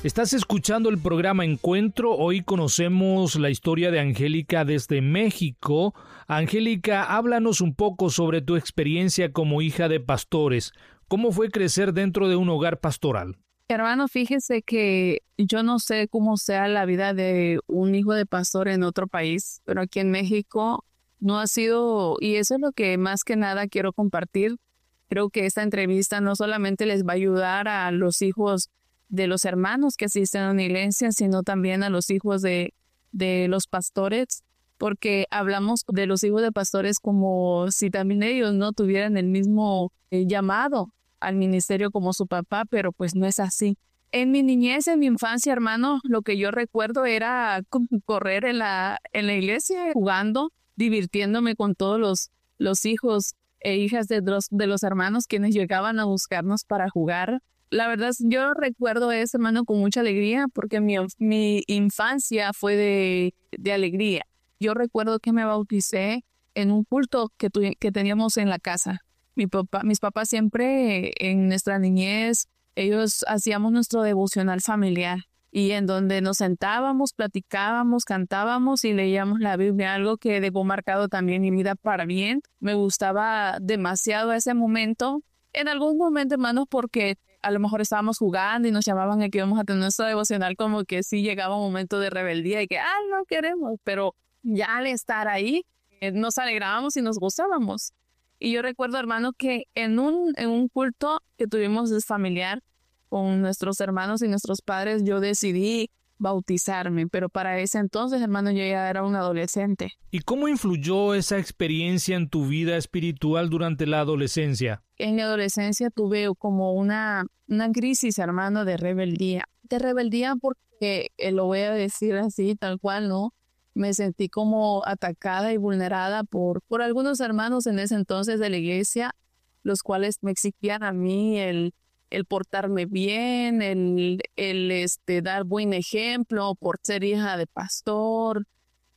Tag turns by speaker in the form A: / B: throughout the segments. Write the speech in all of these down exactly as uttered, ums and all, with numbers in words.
A: Estás escuchando el programa Encuentro. Hoy conocemos la historia de Angélica desde México. Angélica, háblanos un poco sobre tu experiencia como hija de pastores. ¿Cómo fue crecer dentro de un hogar pastoral?
B: Hermano, fíjese que yo no sé cómo sea la vida de un hijo de pastor en otro país, pero aquí en México no ha sido, y eso es lo que más que nada quiero compartir. Creo que esta entrevista no solamente les va a ayudar a los hijos de los hermanos que asisten a una iglesia, sino también a los hijos de, de los pastores, porque hablamos de los hijos de pastores como si también ellos no tuvieran el mismo eh, llamado al ministerio como su papá, pero pues no es así. En mi niñez, en mi infancia, hermano, lo que yo recuerdo era correr en la, en la iglesia, jugando, divirtiéndome con todos los, los hijos e hijas de los, de los hermanos quienes llegaban a buscarnos para jugar. La verdad, yo recuerdo eso, hermano, con mucha alegría, porque mi, mi infancia fue de, de alegría. Yo recuerdo que me bauticé en un culto que, tu, que teníamos en la casa. Mi papá, mis papás siempre, en nuestra niñez, ellos hacíamos nuestro devocional familiar, y en donde nos sentábamos, platicábamos, cantábamos y leíamos la Biblia, algo que dejó marcado también mi vida para bien. Me gustaba demasiado ese momento. En algún momento, hermanos, porque a lo mejor estábamos jugando y nos llamaban a que íbamos a tener nuestro devocional, como que sí llegaba un momento de rebeldía y que, ah, no queremos, pero ya al estar ahí, eh, nos alegrábamos y nos gozábamos. Y yo recuerdo, hermano, que en un, en un culto que tuvimos familiar con nuestros hermanos y nuestros padres, yo decidí bautizarme, pero para ese entonces, hermano, yo ya era un adolescente.
A: ¿Y cómo influyó esa experiencia en tu vida espiritual durante la adolescencia?
B: En mi adolescencia tuve como una, una crisis, hermano, de rebeldía. De rebeldía porque, eh, lo voy a decir así, tal cual, ¿no? Me sentí como atacada y vulnerada por, por algunos hermanos en ese entonces de la iglesia, los cuales me exigían a mí el, el portarme bien, el, el este, dar buen ejemplo por ser hija de pastor,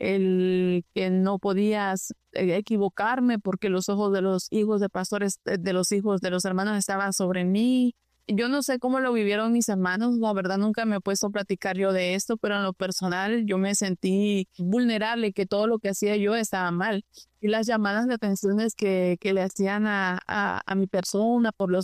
B: el que no podías equivocarme porque los ojos de los hijos de pastores, de los hijos de los hermanos estaban sobre mí. Yo no sé cómo lo vivieron mis hermanos, la verdad nunca me he puesto a platicar yo de esto, pero en lo personal yo me sentí vulnerable, que todo lo que hacía yo estaba mal. Y las llamadas de atenciones que, que le hacían a, a, a mi persona por los